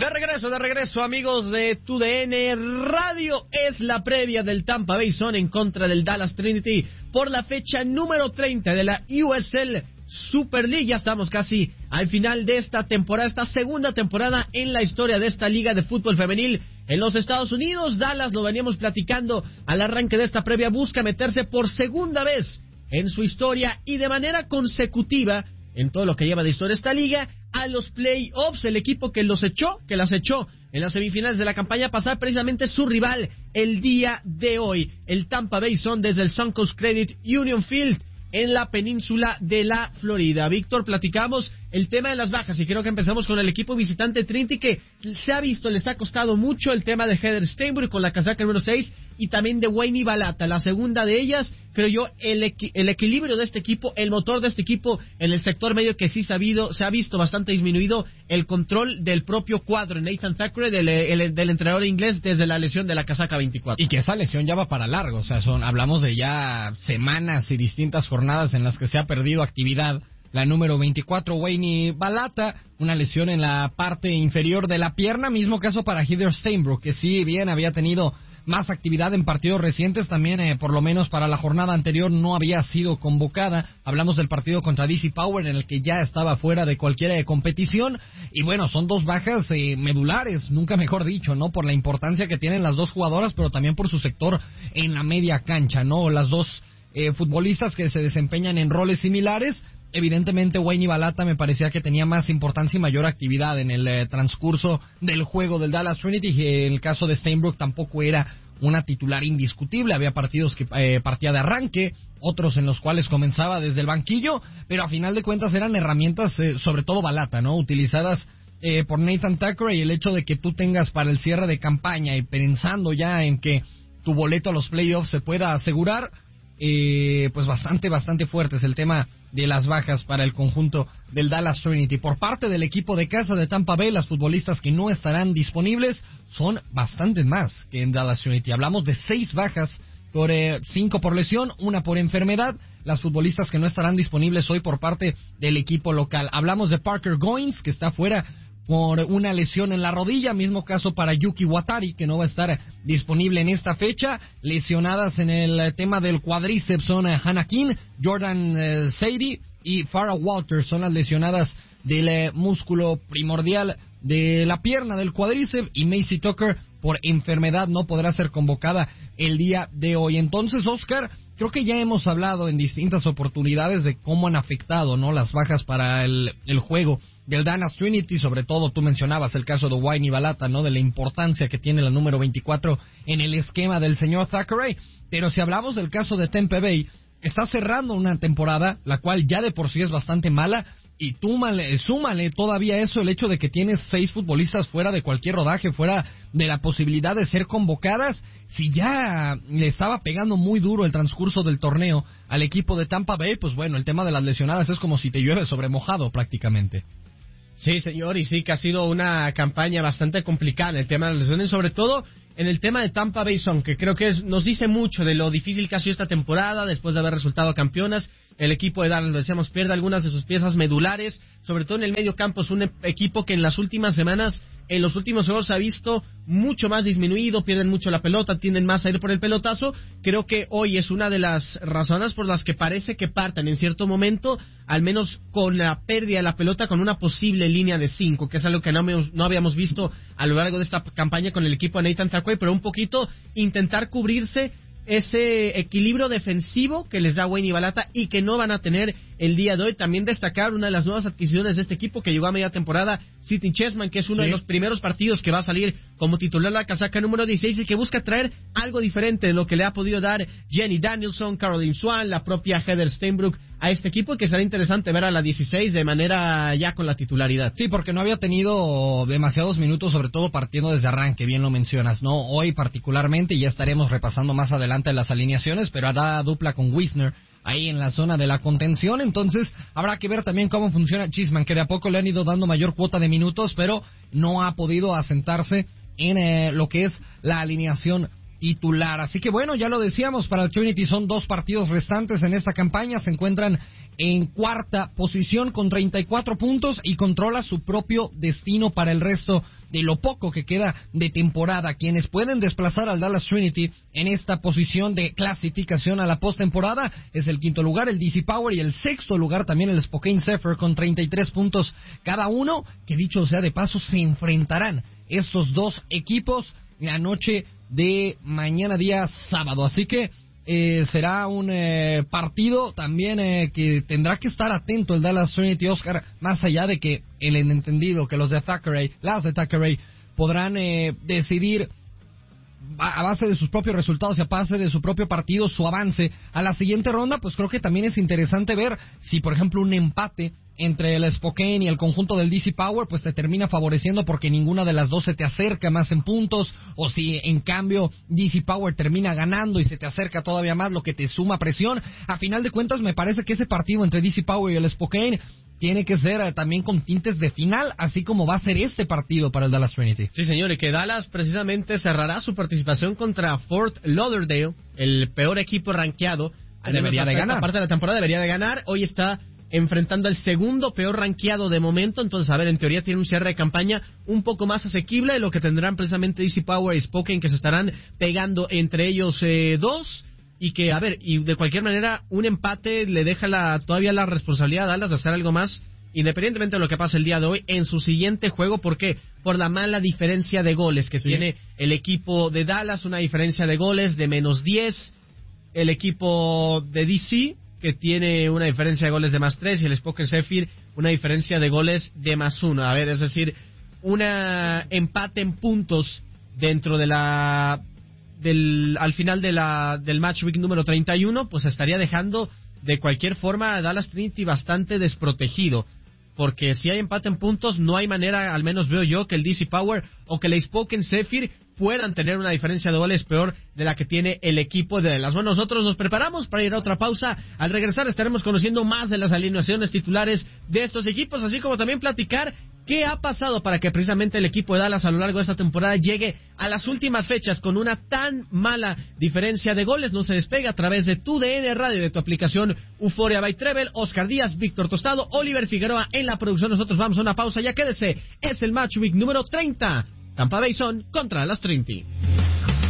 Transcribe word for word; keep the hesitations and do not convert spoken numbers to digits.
De regreso, de regreso, amigos de Tu D N Radio. Es la previa del Tampa Bay Sun en contra del Dallas Trinity por la fecha número treinta de la U S L Super League. Ya estamos casi al final de esta temporada, esta segunda temporada en la historia de esta liga de fútbol femenil en los Estados Unidos. Dallas, lo veníamos platicando al arranque de esta previa, busca meterse por segunda vez en su historia y de manera consecutiva en todo lo que lleva de historia esta liga a los playoffs. El equipo que los echó, que las echó en las semifinales de la campaña pasada, precisamente su rival el día de hoy, el Tampa Bay Sun, desde el Suncoast Credit Union Field en la península de la Florida. Víctor, platicamos el tema de las bajas y creo que empezamos con el equipo visitante Trinity, que se ha visto, les ha costado mucho el tema de Heather Steinberg con la casaca número seis y también de Wayne Balata. La segunda de ellas, creo yo, el, equi- el equilibrio de este equipo, el motor de este equipo en el sector medio, que sí se ha, habido, se ha visto bastante disminuido el control del propio cuadro. Nathan Thackeray, del, el, del entrenador inglés, desde la lesión de la casaca veinticuatro. Y que esa lesión ya va para largo, o sea, son hablamos de ya semanas y distintas jornadas en las que se ha perdido actividad. La número veinticuatro, Wayne Balata, una lesión en la parte inferior de la pierna. Mismo caso para Heather Steinberg, que sí bien había tenido más actividad en partidos recientes, también eh, por lo menos para la jornada anterior no había sido convocada. Hablamos del partido contra D C Power, en el que ya estaba fuera de cualquier eh, competición. Y bueno, son dos bajas eh, medulares, nunca mejor dicho, ¿no? Por la importancia que tienen las dos jugadoras, pero también por su sector en la media cancha, ¿no? Las dos eh, futbolistas que se desempeñan en roles similares. Evidentemente, Wayne Balata me parecía que tenía más importancia y mayor actividad en el eh, transcurso del juego del Dallas Trinity. En el caso de Steinberg tampoco era una titular indiscutible. Había partidos que eh, partía de arranque, otros en los cuales comenzaba desde el banquillo, pero a final de cuentas eran herramientas, eh, sobre todo Balata, ¿no? Utilizadas eh, por Nathan Thackeray. Y el hecho de que tú tengas para el cierre de campaña y pensando ya en que tu boleto a los playoffs se pueda asegurar, Eh, pues bastante, bastante fuerte es el tema de las bajas para el conjunto del Dallas Trinity. Por parte del equipo de casa de Tampa Bay, las futbolistas que no estarán disponibles son bastantes más que en Dallas Trinity. Hablamos de seis bajas, por eh, cinco por lesión, una por enfermedad. Las futbolistas que no estarán disponibles hoy por parte del equipo local. Hablamos de Parker Goins, que está fuera por una lesión en la rodilla. Mismo caso para Yuki Watari, que no va a estar disponible en esta fecha. Lesionadas en el tema del cuádriceps son Hannah King, Jordan eh, Sadie y Farrah Walters. Son las lesionadas del eh, músculo primordial de la pierna del cuádriceps. Y Macy Tucker, por enfermedad, no podrá ser convocada el día de hoy. Entonces, Oscar, creo que ya hemos hablado en distintas oportunidades de cómo han afectado, ¿no?, las bajas para el, el juego del Dallas Trinity. Sobre todo tú mencionabas el caso de Wayne Balata, ¿no?, de la importancia que tiene la número veinticuatro en el esquema del señor Thackeray. Pero si hablamos del caso de Tampa Bay, está cerrando una temporada la cual ya de por sí es bastante mala, y túmale, súmale todavía eso, el hecho de que tienes seis futbolistas fuera de cualquier rodaje, fuera de la posibilidad de ser convocadas. Si ya le estaba pegando muy duro el transcurso del torneo al equipo de Tampa Bay, pues bueno, el tema de las lesionadas es como si te llueve sobre mojado prácticamente. Sí, señor, y sí que ha sido una campaña bastante complicada en el tema de las lesiones, sobre todo en el tema de Tampa Bay Sun, que creo que es, nos dice mucho de lo difícil que ha sido esta temporada, después de haber resultado campeonas. El equipo de Dallas, lo decíamos, pierde algunas de sus piezas medulares, sobre todo en el medio campo. Es un e- equipo que en las últimas semanas, en los últimos juegos, se ha visto mucho más disminuido, pierden mucho la pelota, tienden más a ir por el pelotazo. Creo que hoy es una de las razones por las que parece que partan en cierto momento, al menos con la pérdida de la pelota, con una posible línea de cinco, que es algo que no, me, no habíamos visto a lo largo de esta campaña con el equipo de Nathan Thackeray, pero un poquito intentar cubrirse ese equilibrio defensivo que les da Wayne Balata y que no van a tener el día de hoy. También destacar una de las nuevas adquisiciones de este equipo que llegó a media temporada, City Chessman, que es uno sí. de los primeros partidos que va a salir como titular la casaca número dieciséis y que busca traer algo diferente de lo que le ha podido dar Jenny Danielson, Caroline Swan, la propia Heather Steinberg a este equipo, y que será interesante ver a la dieciséis de manera ya con la titularidad. Sí, porque no había tenido demasiados minutos, sobre todo partiendo desde arranque, bien lo mencionas, ¿no? Hoy particularmente, y ya estaremos repasando más adelante las alineaciones, pero hará dupla con Wisner ahí en la zona de la contención. Entonces habrá que ver también cómo funciona Chisman, que de a poco le han ido dando mayor cuota de minutos, pero no ha podido asentarse en eh, lo que es la alineación titular. Así que bueno, ya lo decíamos, para el Trinity son dos partidos restantes en esta campaña. Se encuentran en cuarta posición con treinta y cuatro puntos y controla su propio destino para el resto de lo poco que queda de temporada. Quienes pueden desplazar al Dallas Trinity en esta posición de clasificación a la postemporada es el quinto lugar, el D C Power, y el sexto lugar también el Spokane Zephyr con treinta y tres puntos cada uno, que dicho sea de paso se enfrentarán estos dos equipos la noche de mañana día sábado. Así que Eh, será un eh, partido también eh, que tendrá que estar atento el Dallas Trinity, Oscar, más allá de que el entendido que los de Thackeray, las de Thackeray podrán eh, decidir a base de sus propios resultados y a base de su propio partido su avance a la siguiente ronda. Pues creo que también es interesante ver si, por ejemplo, un empate entre el Spokane y el conjunto del D C Power pues te termina favoreciendo porque ninguna de las dos se te acerca más en puntos, o si en cambio D C Power termina ganando y se te acerca todavía más, lo que te suma presión. A final de cuentas me parece que ese partido entre D C Power y el Spokane tiene que ser eh, también con tintes de final, así como va a ser este partido para el Dallas Trinity. Sí, señor, y que Dallas precisamente cerrará su participación contra Fort Lauderdale, el peor equipo rankeado. Debería de ganar. Parte de la temporada debería de ganar. Hoy está enfrentando al segundo peor rankeado de momento, entonces, a ver, en teoría tiene un cierre de campaña un poco más asequible de lo que tendrán precisamente D C Power y Spokane, que se estarán pegando entre ellos eh, dos, y que, a ver, y de cualquier manera, un empate le deja la todavía la responsabilidad a Dallas de hacer algo más, independientemente de lo que pase el día de hoy, en su siguiente juego. ¿Por qué? Por la mala diferencia de goles que sí tiene el equipo de Dallas, una diferencia de goles de menos diez, el equipo de D C que tiene una diferencia de goles de más tres, y el Spokane Zephyr una diferencia de goles de más uno. A ver, es decir, una empate en puntos dentro de la del al final de la del match week número treinta y uno, pues estaría dejando de cualquier forma a Dallas Trinity bastante desprotegido, porque si hay empate en puntos no hay manera, al menos veo yo, que el D C Power o que el Spokane Zephyr puedan tener una diferencia de goles peor de la que tiene el equipo de Dallas. Bueno, nosotros nos preparamos para ir a otra pausa. Al regresar estaremos conociendo más de las alineaciones titulares de estos equipos, así como también platicar qué ha pasado para que precisamente el equipo de Dallas a lo largo de esta temporada llegue a las últimas fechas con una tan mala diferencia de goles. No se despega a través de tu D N Radio, de tu aplicación Euforia by Treble. Oscar Díaz, Víctor Tostado, Oliver Figueroa en la producción. Nosotros vamos a una pausa, ya quédese. Es el Match Week número treinta. Tampa Bay Sun contra las Trinity.